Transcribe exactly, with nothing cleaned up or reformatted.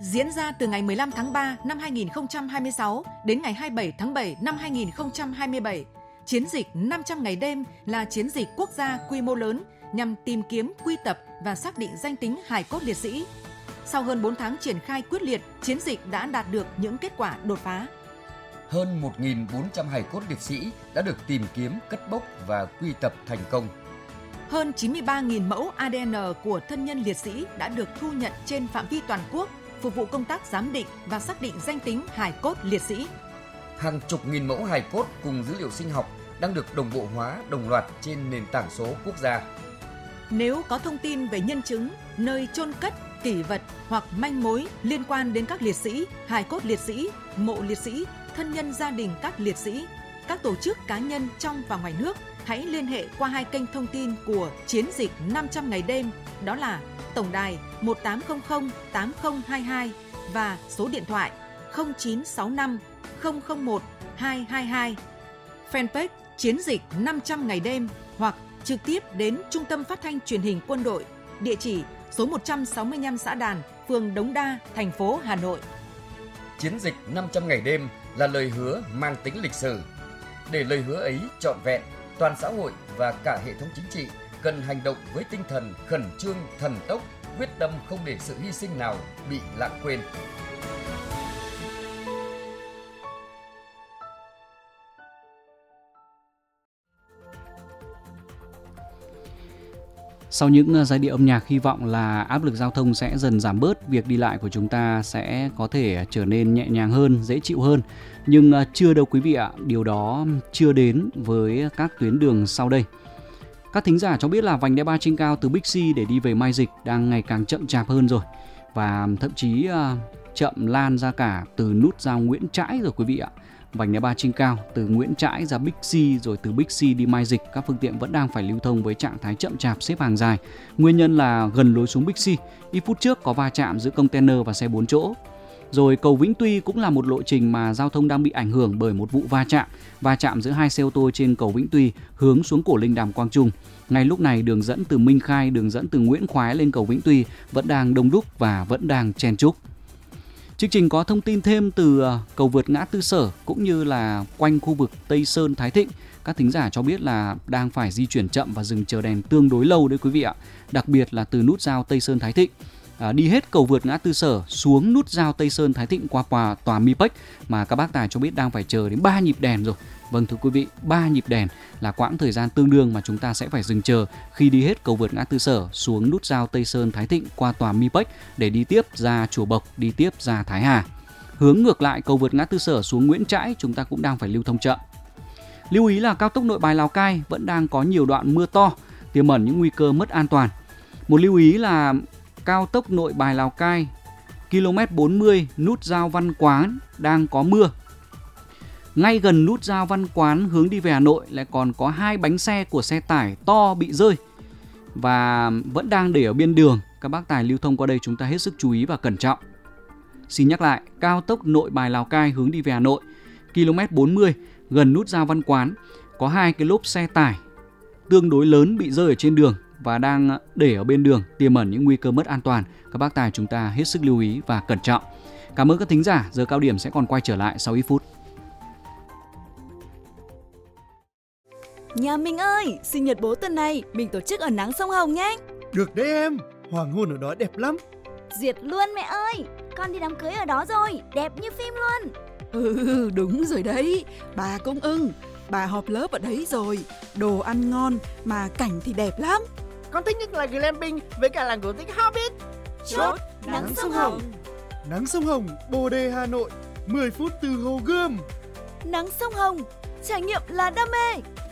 diễn ra từ ngày mười lăm tháng ba năm hai nghìn không trăm hai mươi sáu đến ngày hai mươi bảy tháng bảy năm hai nghìn không trăm hai mươi bảy. Chiến dịch năm trăm ngày đêm là chiến dịch quốc gia quy mô lớn nhằm tìm kiếm, quy tập và xác định danh tính hài cốt liệt sĩ. Sau hơn bốn tháng triển khai quyết liệt, chiến dịch đã đạt được những kết quả đột phá. Hơn một nghìn bốn trăm hài cốt liệt sĩ đã được tìm kiếm, cất bốc và quy tập thành công. Hơn chín mươi ba nghìn mẫu a đê en của thân nhân liệt sĩ đã được thu nhận trên phạm vi toàn quốc, phục vụ công tác giám định và xác định danh tính hài cốt liệt sĩ. Hàng chục nghìn mẫu hài cốt cùng dữ liệu sinh học đang được đồng bộ hóa đồng loạt trên nền tảng số quốc gia. Nếu có thông tin về nhân chứng, nơi chôn cất, kỷ vật hoặc manh mối liên quan đến các liệt sĩ, hài cốt liệt sĩ, mộ liệt sĩ, thân nhân gia đình các liệt sĩ, các tổ chức cá nhân trong và ngoài nước, hãy liên hệ qua hai kênh thông tin của chiến dịch năm trăm ngày đêm, đó là tổng đài một tám không không tám không hai hai và số điện thoại không chín sáu năm không không một hai hai hai, fanpage chiến dịch năm trăm ngày đêm hoặc trực tiếp đến Trung tâm Phát thanh Truyền hình Quân đội, địa chỉ số một trăm sáu mươi lăm Xã Đàn, phường Đống Đa, thành phố Hà Nội. Chiến dịch năm trăm ngày đêm là lời hứa mang tính lịch sử. Để lời hứa ấy trọn vẹn, toàn xã hội và cả hệ thống chính trị cần hành động với tinh thần khẩn trương, thần tốc, quyết tâm không để sự hy sinh nào bị lãng quên. Sau những giai điệu âm nhạc, hy vọng là áp lực giao thông sẽ dần giảm bớt, việc đi lại của chúng ta sẽ có thể trở nên nhẹ nhàng hơn, dễ chịu hơn. Nhưng chưa đâu quý vị ạ, điều đó chưa đến với các tuyến đường sau đây. Các thính giả cho biết là vành đai ba trên cao từ Bixi để đi về Mai Dịch đang ngày càng chậm chạp hơn rồi. Và thậm chí chậm lan ra cả từ nút giao Nguyễn Trãi rồi quý vị ạ. Vành đai ba trên cao từ Nguyễn Trãi ra Bixi rồi từ Bixi đi Mai Dịch, các phương tiện vẫn đang phải lưu thông với trạng thái chậm chạp, xếp hàng dài. Nguyên nhân là gần lối xuống Bixi, ít phút trước có va chạm giữa container và xe bốn chỗ. Rồi cầu Vĩnh Tuy cũng là một lộ trình mà giao thông đang bị ảnh hưởng bởi một vụ va chạm, va chạm giữa hai xe ô tô trên cầu Vĩnh Tuy hướng xuống Cổ Linh Đàm Quang Trung. Ngay lúc này đường dẫn từ Minh Khai, đường dẫn từ Nguyễn Khoái lên cầu Vĩnh Tuy vẫn đang đông đúc và vẫn đang chen chúc. Chương trình có thông tin thêm từ cầu vượt ngã tư Sở cũng như là quanh khu vực Tây Sơn Thái Thịnh. Các thính giả cho biết là đang phải di chuyển chậm và dừng chờ đèn tương đối lâu đấy quý vị ạ. Đặc biệt là từ nút giao Tây Sơn Thái Thịnh. À, đi hết cầu vượt ngã tư Sở xuống nút giao Tây Sơn Thái Thịnh qua tòa, tòa Mi Pếch mà các bác tài cho biết đang phải chờ đến ba nhịp đèn rồi. Vâng thưa quý vị, ba nhịp đèn là quãng thời gian tương đương mà chúng ta sẽ phải dừng chờ khi đi hết cầu vượt ngã tư Sở xuống nút giao Tây Sơn Thái Thịnh qua tòa Mi Pếch để đi tiếp ra Chùa Bộc, đi tiếp ra Thái Hà. Hướng ngược lại cầu vượt ngã tư Sở xuống Nguyễn Trãi chúng ta cũng đang phải lưu thông chậm. Lưu ý là cao tốc Nội Bài Lào Cai vẫn đang có nhiều đoạn mưa to, tiềm ẩn những nguy cơ mất an toàn. Một lưu ý là cao tốc Nội Bài Lào Cai ki lô mét bốn mươi nút giao Văn Quán đang có mưa. Ngay gần nút giao Văn Quán hướng đi về Hà Nội lại còn có hai bánh xe của xe tải to bị rơi và vẫn đang để ở bên đường. Các bác tài lưu thông qua đây chúng ta hết sức chú ý và cẩn trọng. Xin nhắc lại, cao tốc Nội Bài Lào Cai hướng đi về Hà Nội ki lô mét bốn mươi gần nút giao Văn Quán có hai cái lốp xe tải tương đối lớn bị rơi ở trên đường và đang để ở bên đường, tiềm ẩn những nguy cơ mất an toàn. Các bác tài chúng ta hết sức lưu ý và cẩn trọng. Cảm ơn các thính giả, giờ cao điểm sẽ còn quay trở lại sau ít phút. Nhà mình ơi, sinh nhật bố tuần này mình tổ chức ở nắng sông Hồng nhé. Được đấy em, hoàng hôn ở đó đẹp lắm. Duyệt luôn mẹ ơi, con đi đám cưới ở đó rồi, đẹp như phim luôn. Ừ đúng rồi đấy, bà cũng ưng. Bà họp lớp ở đấy rồi, đồ ăn ngon mà cảnh thì đẹp lắm. Con thích nhất là glamping với cả làng cổ tích Hobbit. Chốt nắng sông Hồng. Nắng sông Hồng, Bồ Đề, Hà Nội, mười phút từ Hồ Gươm. Nắng sông Hồng, trải nghiệm là đam mê.